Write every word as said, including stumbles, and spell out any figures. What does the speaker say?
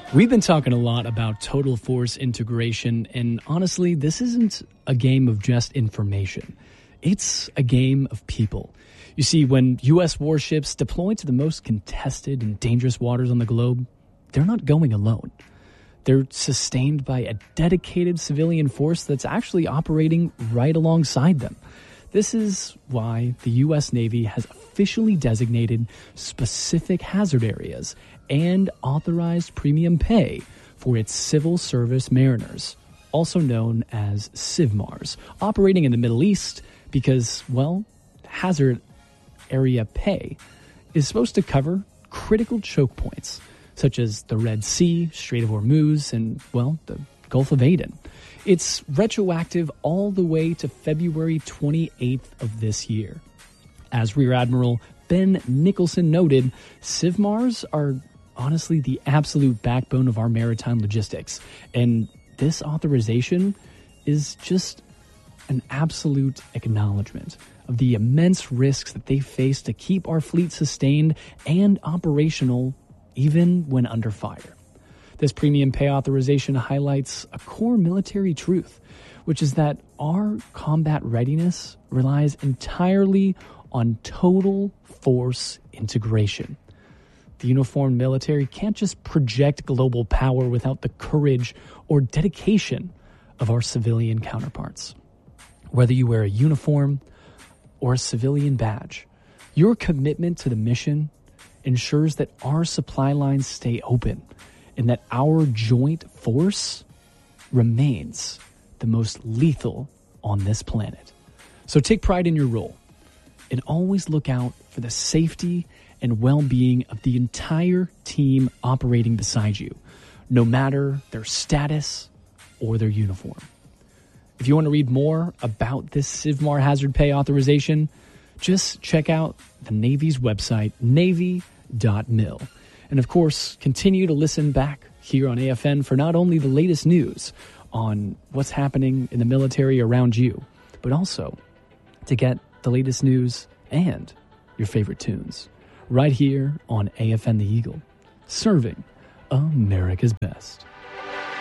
We've been talking a lot about total force integration, and honestly, this isn't a game of just information. It's a game of people. You see, when U S warships deploy to the most contested and dangerous waters on the globe, they're not going alone. They're sustained by a dedicated civilian force that's actually operating right alongside them. This is why the U S Navy has officially designated specific hazard areas and authorized premium pay for its civil service mariners, also known as CIVMARS, operating in the Middle East because, well, hazard area pay is supposed to cover critical choke points, such as the Red Sea, Strait of Hormuz, and, well, the Gulf of Aden. It's retroactive all the way to February twenty-eighth of this year. As Rear Admiral Ben Nicholson noted, CIVMARS are honestly the absolute backbone of our maritime logistics, and this authorization is just an absolute acknowledgement of the immense risks that they face to keep our fleet sustained and operational even when under fire. This premium pay authorization highlights a core military truth, which is that our combat readiness relies entirely on total force integration. The uniformed military can't just project global power without the courage or dedication of our civilian counterparts. Whether you wear a uniform or a civilian badge, your commitment to the mission ensures that our supply lines stay open and that our joint force remains the most lethal on this planet. So take pride in your role and always look out for the safety and well-being of the entire team operating beside you, no matter their status or their uniform. If you want to read more about this CIVMAR hazard pay authorization, just check out the Navy's website, navy dot mil. And of course, continue to listen back here on A F N for not only the latest news on what's happening in the military around you, but also to get the latest news and your favorite tunes right here on A F N The Eagle, serving America's best.